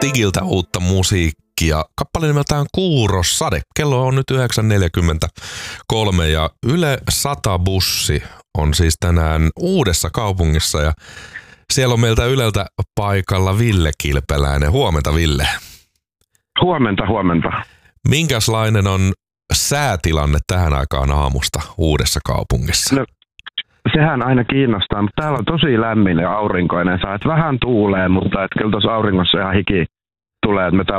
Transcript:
Stigiltä uutta musiikkia. Kappale nimeltään Kuurossade. Kello on nyt 9.43 ja Yle 100-bussi on siis tänään Uudessa Kaupungissa ja siellä on meiltä Yleltä paikalla Ville Kilpeläinen. Huomenta, Ville. Huomenta. Minkälainen on säätilanne tähän aikaan aamusta Uudessa Kaupungissa? No, sehän aina kiinnostaa, mutta täällä on tosi lämmin ja aurinkoinen. Vähän tuulee, mutta kyllä tuossa auringossa ihan hiki tulee. Että me täällä